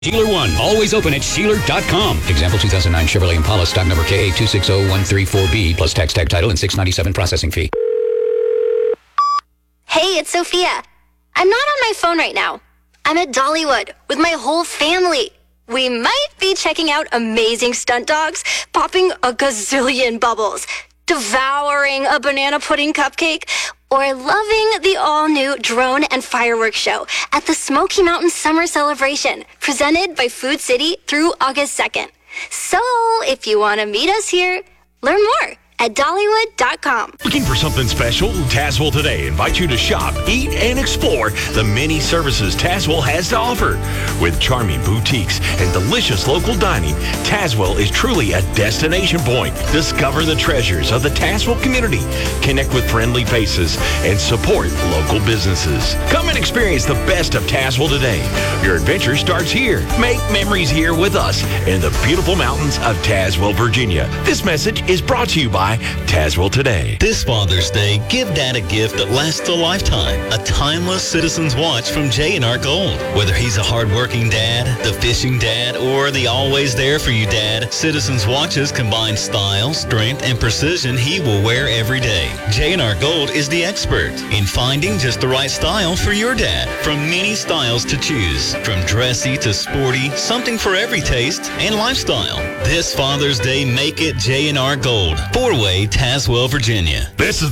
Sheeler One, always open at Sheeler.com. Example 2009 Chevrolet Impala, stock number KA260134B, plus tax tag title and $697 processing fee. Hey, it's Sophia. I'm not on my phone right now. I'm at Dollywood with my whole family. We might be checking out amazing stunt dogs, popping a gazillion bubbles, devouring a banana pudding cupcake, or loving the all-new drone and fireworks show at the Smoky Mountain Summer Celebration, presented by Food City through August 2nd. So, if you want to meet us here, learn more at Dollywood.com. Looking for something special? Tazewell Today invites you to shop, eat, and explore the many services Tazewell has to offer. With charming boutiques and delicious local dining, Tazewell is truly a destination point. Discover the treasures of the Tazewell community, connect with friendly faces, and support local businesses. Come and experience the best of Tazewell today. Your adventure starts here. Make memories here with us in the beautiful mountains of Tazewell, Virginia. This message is brought to you by Tazewell Today. This Father's Day, give Dad a gift that lasts a lifetime. A timeless Citizen's watch from J&R Gold. Whether he's a hardworking dad, the fishing dad, or the always there for you dad, Citizen's watches combine style, strength, and precision he will wear every day. J&R Gold is the expert in finding just the right style for your dad. From many styles to choose, from dressy to sporty, something for every taste and lifestyle. This Father's Day, make it J&R Gold. 4-Way, Tazewell, Virginia. This is